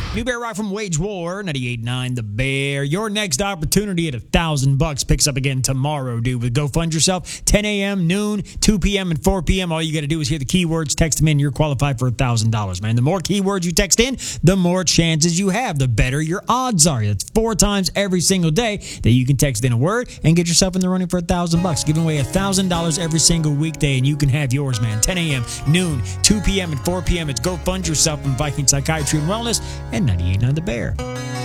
New Bear Rock from Wage War, 98.9 The Bear. Your next opportunity at $1,000 picks up again tomorrow, dude, with Go Fund Yourself. 10 a.m., noon, 2 p.m., and 4 p.m. All you got to do is hear the keywords, text them in, you're qualified for $1,000, man. The more keywords you text in, the more chances you have, the better your odds are. That's 4 times every single day that you can text in a word and get yourself in the running for $1,000. Giving away $1,000 every single weekday, and you can have yours, man. 10 a.m., noon, 2 p.m., and 4 p.m. It's Go Fund Yourself from Viking Psychiatry and Wellness and 98.9 The Bear.